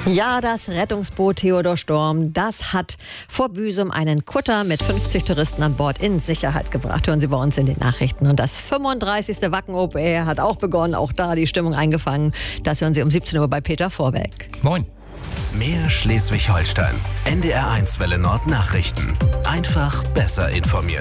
Ja, das Rettungsboot Theodor Storm, das hat vor Büsum einen Kutter mit 50 Touristen an Bord in Sicherheit gebracht. Hören Sie bei uns in den Nachrichten. Und das 35. Wacken Open Air hat auch begonnen, auch da die Stimmung eingefangen. Das hören Sie um 17 Uhr bei Peter Vorbeck. Moin. Mehr Schleswig-Holstein. NDR1 Welle Nord Nachrichten. Einfach besser informiert.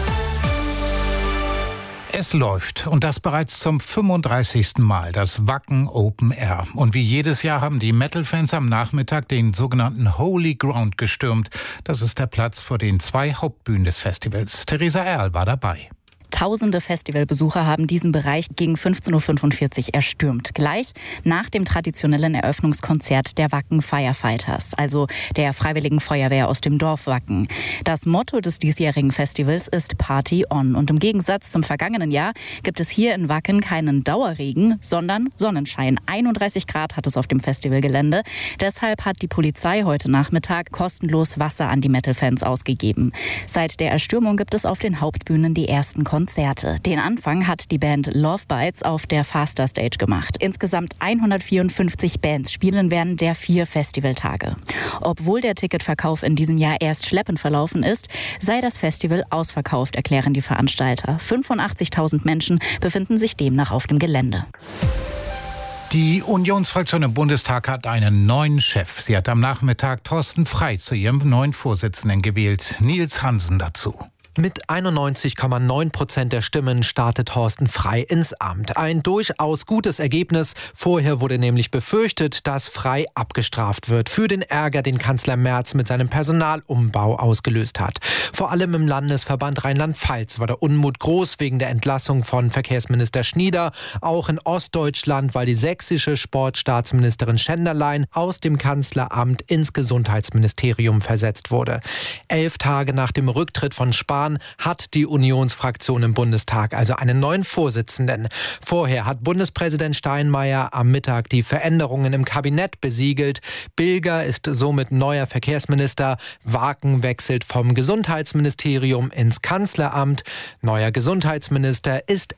Es läuft und das bereits zum 35. Mal, das Wacken Open Air. Und wie jedes Jahr haben die Metal-Fans am Nachmittag den sogenannten Holy Ground gestürmt. Das ist der Platz vor den 2 Hauptbühnen des Festivals. Theresa Erl war dabei. Tausende Festivalbesucher haben diesen Bereich gegen 15.45 Uhr erstürmt. Gleich nach dem traditionellen Eröffnungskonzert der Wacken Firefighters, also der Freiwilligen Feuerwehr aus dem Dorf Wacken. Das Motto des diesjährigen Festivals ist Party on. Und im Gegensatz zum vergangenen Jahr gibt es hier in Wacken keinen Dauerregen, sondern Sonnenschein. 31 Grad hat es auf dem Festivalgelände. Deshalb hat die Polizei heute Nachmittag kostenlos Wasser an die Metal-Fans ausgegeben. Seit der Erstürmung gibt es auf den Hauptbühnen die ersten Konzerte. Den Anfang hat die Band Love Bites auf der Faster Stage gemacht. Insgesamt 154 Bands spielen während der 4 Festivaltage. Obwohl der Ticketverkauf in diesem Jahr erst schleppend verlaufen ist, sei das Festival ausverkauft, erklären die Veranstalter. 85.000 Menschen befinden sich demnach auf dem Gelände. Die Unionsfraktion im Bundestag hat einen neuen Chef. Sie hat am Nachmittag Thorsten Frey zu ihrem neuen Vorsitzenden gewählt. Nils Hansen dazu. Mit 91,9% der Stimmen startet Thorsten Frey ins Amt. Ein durchaus gutes Ergebnis. Vorher wurde nämlich befürchtet, dass Frey abgestraft wird für den Ärger, den Kanzler Merz mit seinem Personalumbau ausgelöst hat. Vor allem im Landesverband Rheinland-Pfalz war der Unmut groß wegen der Entlassung von Verkehrsminister Schnieder. Auch in Ostdeutschland, weil die sächsische Sportstaatsministerin Schenderlein aus dem Kanzleramt ins Gesundheitsministerium versetzt wurde. 11 Tage nach dem Rücktritt von Spahn hat die Unionsfraktion im Bundestag also einen neuen Vorsitzenden. Vorher hat Bundespräsident Steinmeier am Mittag die Veränderungen im Kabinett besiegelt. Bilger ist somit neuer Verkehrsminister. Waken wechselt vom Gesundheitsministerium ins Kanzleramt. Neuer Gesundheitsminister ist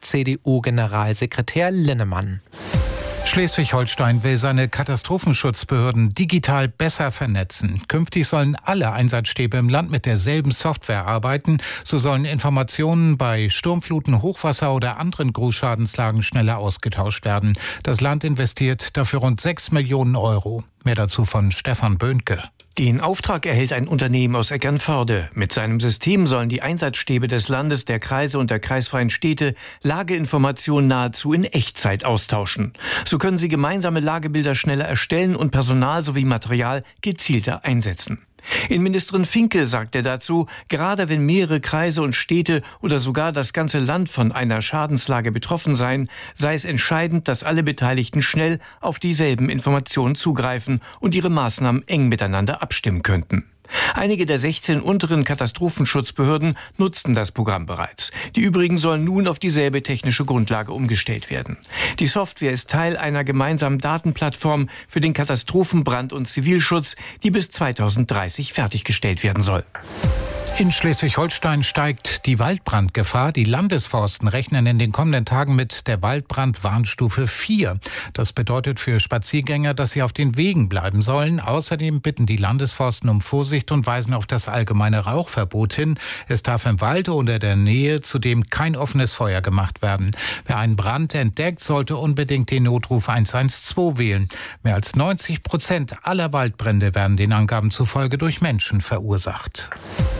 Ex-CDU-Generalsekretär Linnemann. Schleswig-Holstein will seine Katastrophenschutzbehörden digital besser vernetzen. Künftig sollen alle Einsatzstäbe im Land mit derselben Software arbeiten. So sollen Informationen bei Sturmfluten, Hochwasser oder anderen Großschadenslagen schneller ausgetauscht werden. Das Land investiert dafür rund 6 Millionen Euro. Mehr dazu von Stefan Böhnke. Den Auftrag erhält ein Unternehmen aus Eckernförde. Mit seinem System sollen die Einsatzstäbe des Landes, der Kreise und der kreisfreien Städte Lageinformationen nahezu in Echtzeit austauschen. So können sie gemeinsame Lagebilder schneller erstellen und Personal sowie Material gezielter einsetzen. Innenministerin Finke sagte dazu, gerade wenn mehrere Kreise und Städte oder sogar das ganze Land von einer Schadenslage betroffen seien, sei es entscheidend, dass alle Beteiligten schnell auf dieselben Informationen zugreifen und ihre Maßnahmen eng miteinander abstimmen könnten. Einige der 16 unteren Katastrophenschutzbehörden nutzten das Programm bereits. Die übrigen sollen nun auf dieselbe technische Grundlage umgestellt werden. Die Software ist Teil einer gemeinsamen Datenplattform für den Katastrophen-, Brand- und Zivilschutz, die bis 2030 fertiggestellt werden soll. In Schleswig-Holstein steigt die Waldbrandgefahr. Die Landesforsten rechnen in den kommenden Tagen mit der Waldbrandwarnstufe 4. Das bedeutet für Spaziergänger, dass sie auf den Wegen bleiben sollen. Außerdem bitten die Landesforsten um Vorsicht und weisen auf das allgemeine Rauchverbot hin. Es darf im Wald oder der Nähe zudem kein offenes Feuer gemacht werden. Wer einen Brand entdeckt, sollte unbedingt den Notruf 112 wählen. Mehr als 90% aller Waldbrände werden den Angaben zufolge durch Menschen verursacht.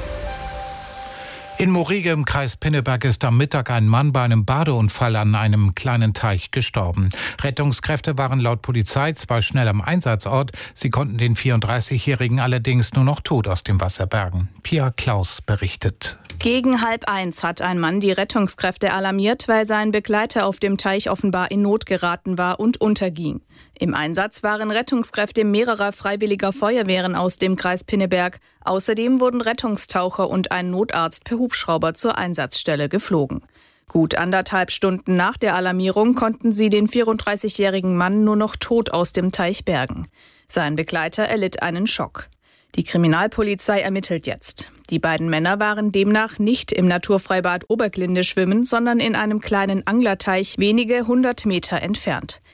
In Morige im Kreis Pinneberg ist am Mittag ein Mann bei einem Badeunfall an einem kleinen Teich gestorben. Rettungskräfte waren laut Polizei zwar schnell am Einsatzort, sie konnten den 34-Jährigen allerdings nur noch tot aus dem Wasser bergen. Pia Klaus berichtet. Gegen 12:30 hat ein Mann die Rettungskräfte alarmiert, weil sein Begleiter auf dem Teich offenbar in Not geraten war und unterging. Im Einsatz waren Rettungskräfte mehrerer freiwilliger Feuerwehren aus dem Kreis Pinneberg. Außerdem wurden Rettungstaucher und ein Notarzt per Hubschrauber zur Einsatzstelle geflogen. Gut 1,5 Stunden nach der Alarmierung konnten sie den 34-jährigen Mann nur noch tot aus dem Teich bergen. Sein Begleiter erlitt einen Schock. Die Kriminalpolizei ermittelt jetzt. Die beiden Männer waren demnach nicht im Naturfreibad Oberglinde schwimmen, sondern in einem kleinen Anglerteich wenige 100 Meter entfernt.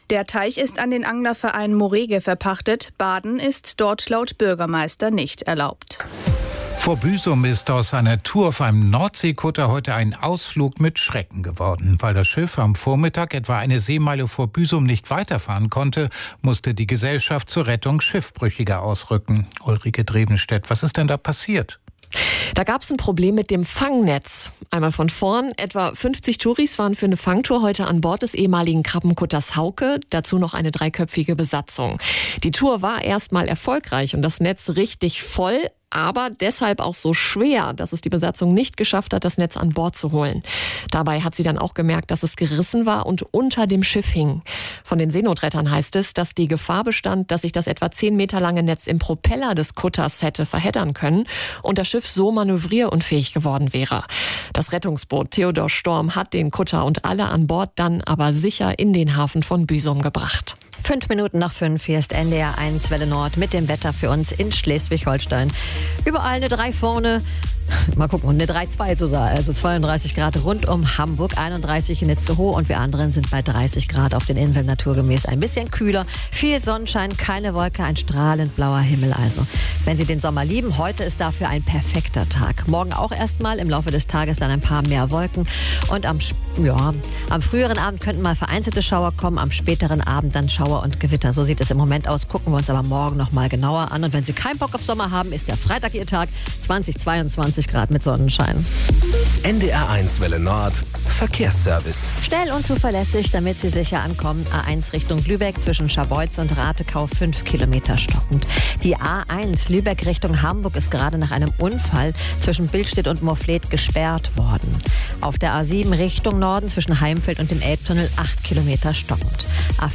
Der Teich ist an den Anglerverein Morege verpachtet. Baden ist dort laut Bürgermeister nicht erlaubt. Vor Büsum ist aus einer Tour auf einem Nordseekutter heute ein Ausflug mit Schrecken geworden. Weil das Schiff am Vormittag etwa eine Seemeile vor Büsum nicht weiterfahren konnte, musste die Gesellschaft zur Rettung Schiffbrüchiger ausrücken. Ulrike Drevenstedt, was ist denn da passiert? Da gab es ein Problem mit dem Fangnetz. Einmal von vorn, etwa 50 Touris waren für eine Fangtour heute an Bord des ehemaligen Krabbenkutters Hauke, dazu noch eine 3-köpfige Besatzung. Die Tour war erstmal erfolgreich und das Netz richtig voll, aber deshalb auch so schwer, dass es die Besatzung nicht geschafft hat, das Netz an Bord zu holen. Dabei hat sie dann auch gemerkt, dass es gerissen war und unter dem Schiff hing. Von den Seenotrettern heißt es, dass die Gefahr bestand, dass sich das etwa 10 Meter lange Netz im Propeller des Kutters hätte verheddern können und das Schiff so manövrierunfähig geworden wäre. Das Rettungsboot Theodor Storm hat den Kutter und alle an Bord dann aber sicher in den Hafen von Büsum gebracht. 5 Minuten nach 5, hier ist NDR 1 Welle Nord mit dem Wetter für uns in Schleswig-Holstein. Überall eine 3 vorne. Mal gucken, und eine 3,2 sogar, also 32 Grad rund um Hamburg, 31 in Itzehoe und wir anderen sind bei 30 Grad auf den Inseln naturgemäß. Ein bisschen kühler, viel Sonnenschein, keine Wolke, ein strahlend blauer Himmel. Also, wenn Sie den Sommer lieben, heute ist dafür ein perfekter Tag. Morgen auch erstmal, im Laufe des Tages dann ein paar mehr Wolken und am früheren Abend könnten mal vereinzelte Schauer kommen, am späteren Abend dann Schauer und Gewitter. So sieht es im Moment aus, gucken wir uns aber morgen noch mal genauer an. Und wenn Sie keinen Bock auf Sommer haben, ist der Freitag Ihr Tag, 22 Grad mit Sonnenschein. NDR 1 Welle Nord, Verkehrsservice. Schnell und zuverlässig, damit Sie sicher ankommen. A1 Richtung Lübeck zwischen Scharbeutz und Ratekau 5 Kilometer stockend. Die A1 Lübeck Richtung Hamburg ist gerade nach einem Unfall zwischen Billstedt und Morfleet gesperrt worden. Auf der A7 Richtung Norden zwischen Heimfeld und dem Elbtunnel 8 Kilometer stockend.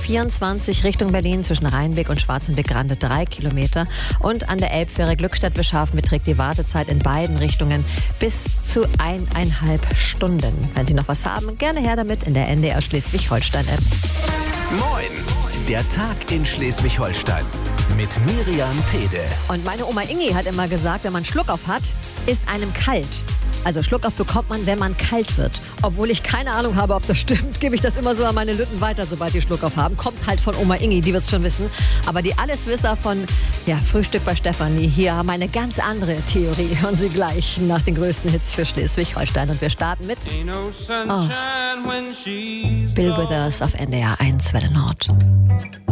A24 Richtung Berlin zwischen Rheinbeck und Schwarzenbeck-Grande 3 Kilometer. Und an der Elbfähre Glückstadt-Wischhafen beträgt die Wartezeit in beiden Richtungen bis zu 1,5 Stunden. Wenn Sie noch was haben, gerne her damit in der NDR Schleswig-Holstein-App. Moin! Der Tag in Schleswig-Holstein mit Miriam Pede. Und meine Oma Ingi hat immer gesagt, wenn man Schluckauf hat, ist einem kalt. Also Schluckauf bekommt man, wenn man kalt wird. Obwohl ich keine Ahnung habe, ob das stimmt, gebe ich das immer so an meine Lütten weiter, sobald die Schluckauf haben. Kommt halt von Oma Ingi, die wird es schon wissen. Aber die Alleswisser von Frühstück bei Stefanie hier haben eine ganz andere Theorie. Hören Sie gleich nach den größten Hits für Schleswig-Holstein. Und wir starten mit Bill Withers auf NDR 1 Welle Nord.